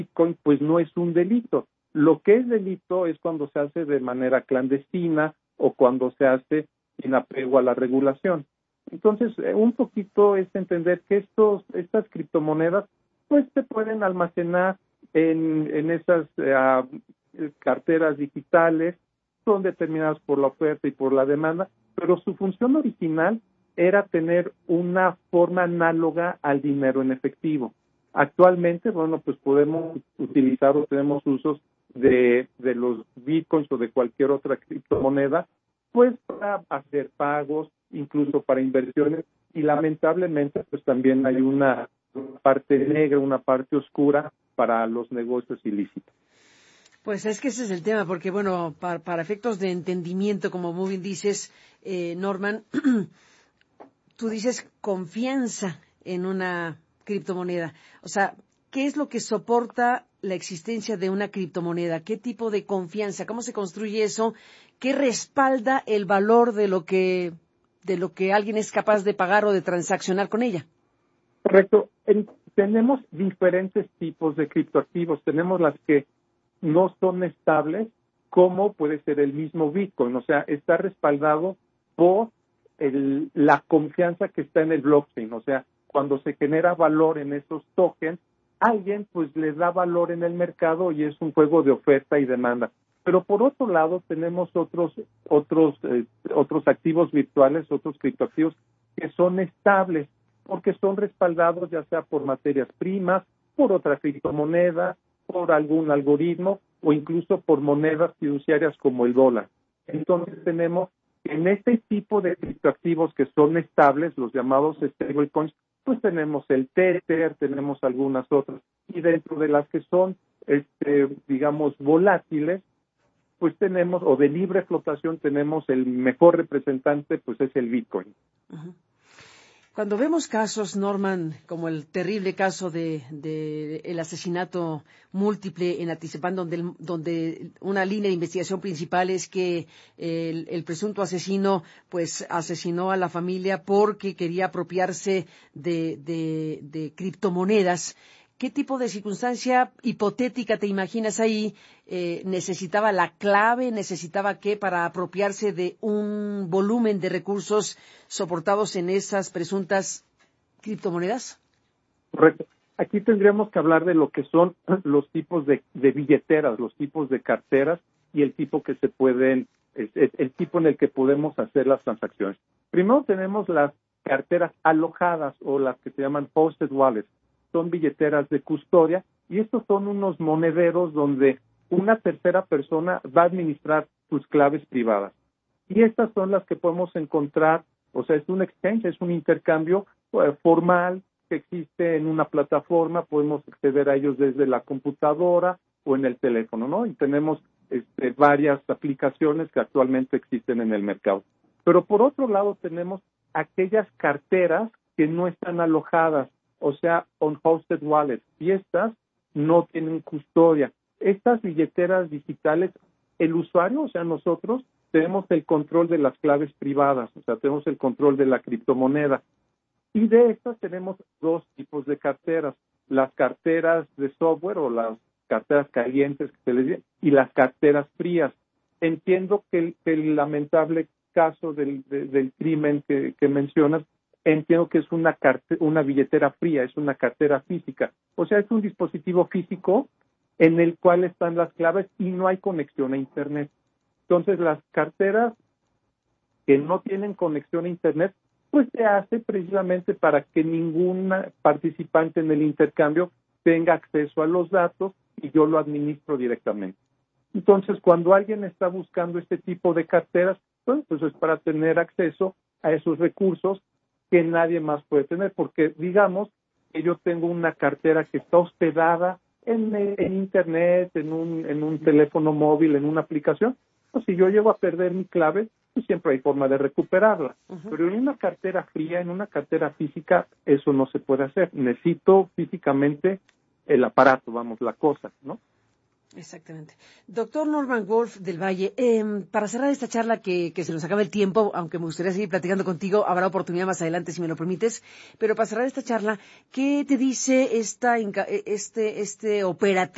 Bitcoin pues no es un delito. Lo que es delito es cuando se hace de manera clandestina o cuando se hace sin apego a la regulación. Entonces, un poquito es entender que estas criptomonedas pues se pueden almacenar en esas carteras digitales, son determinadas por la oferta y por la demanda, pero su función original era tener una forma análoga al dinero en efectivo. Actualmente, bueno, pues podemos utilizar o tenemos usos de los bitcoins o de cualquier otra criptomoneda, pues para hacer pagos, incluso para inversiones, y lamentablemente pues también hay una parte negra, una parte oscura para los negocios ilícitos. Pues es que ese es el tema, porque bueno, para efectos de entendimiento, como muy bien dices, Norman, tú dices confianza en una criptomoneda. O sea, ¿qué es lo que soporta la existencia de una criptomoneda? ¿Qué tipo de confianza? ¿Cómo se construye eso? ¿Qué respalda el valor de lo que alguien es capaz de pagar o de transaccionar con ella? Correcto. Tenemos diferentes tipos de criptoactivos. Tenemos las que no son estables, como puede ser el mismo Bitcoin. O sea, está respaldado por la confianza que está en el blockchain. O sea, cuando se genera valor en esos tokens, alguien pues les da valor en el mercado y es un juego de oferta y demanda. Pero por otro lado tenemos otros activos virtuales, otros criptoactivos que son estables porque son respaldados ya sea por materias primas, por otra criptomoneda, por algún algoritmo o incluso por monedas fiduciarias como el dólar. Entonces tenemos en este tipo de criptoactivos que son estables, los llamados stablecoins, pues tenemos el Tether, tenemos algunas otras, y dentro de las que son, digamos, volátiles, pues tenemos, o de libre flotación, tenemos el mejor representante, pues es el Bitcoin. Uh-huh. Cuando vemos casos, Norman, como el terrible caso de el asesinato múltiple en Atizapán, donde una línea de investigación principal es que el presunto asesino pues asesinó a la familia porque quería apropiarse de criptomonedas. ¿Qué tipo de circunstancia hipotética te imaginas ahí? ¿Necesitaba la clave? ¿Necesitaba qué para apropiarse de un volumen de recursos soportados en esas presuntas criptomonedas? Correcto. Aquí tendríamos que hablar de lo que son los tipos de billeteras, los tipos de carteras y el tipo que el tipo en el que podemos hacer las transacciones. Primero tenemos las carteras alojadas o las que se llaman hosted wallets. Son billeteras de custodia y estos son unos monederos donde una tercera persona va a administrar sus claves privadas. Y estas son las que podemos encontrar, o sea, es un exchange, es un intercambio formal que existe en una plataforma, podemos acceder a ellos desde la computadora o en el teléfono, ¿no? Y tenemos varias aplicaciones que actualmente existen en el mercado. Pero por otro lado tenemos aquellas carteras que no están alojadas, o sea, on-hosted wallets, y estas no tienen custodia. Estas billeteras digitales, el usuario, o sea, nosotros, tenemos el control de las claves privadas, o sea, tenemos el control de la criptomoneda. Y de estas tenemos dos tipos de carteras, las carteras de software o las carteras calientes que se les dice, y las carteras frías. Entiendo que el lamentable caso del crimen que mencionas, entiendo que es una billetera fría, es una cartera física. O sea, es un dispositivo físico en el cual están las claves y no hay conexión a Internet. Entonces, las carteras que no tienen conexión a Internet, pues se hace precisamente para que ningún participante en el intercambio tenga acceso a los datos y yo lo administro directamente. Entonces, cuando alguien está buscando este tipo de carteras, pues es para tener acceso a esos recursos que nadie más puede tener, porque digamos que yo tengo una cartera que está hospedada en Internet, en un teléfono móvil, en una aplicación, pues si yo llego a perder mi clave, pues siempre hay forma de recuperarla. Uh-huh. Pero en una cartera fría, en una cartera física, eso no se puede hacer. Necesito físicamente el aparato, vamos, la cosa, ¿no? Exactamente. Doctor Norman Wolf del Valle, para cerrar esta charla que se nos acaba el tiempo, aunque me gustaría seguir platicando contigo, habrá oportunidad más adelante si me lo permites, pero para cerrar esta charla, ¿qué te dice este operativo